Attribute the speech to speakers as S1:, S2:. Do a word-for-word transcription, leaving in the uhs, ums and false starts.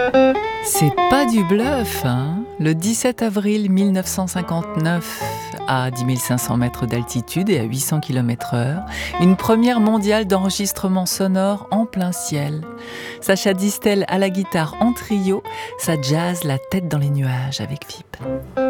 S1: C'est pas du bluff, hein. Le dix-sept avril mille neuf cent cinquante-neuf, à dix mille cinq cents mètres d'altitude et à huit cents kilomètres heure, une première mondiale d'enregistrement sonore en plein ciel. Sacha Distel à la guitare en trio, ça jazz la tête dans les nuages avec Fipp.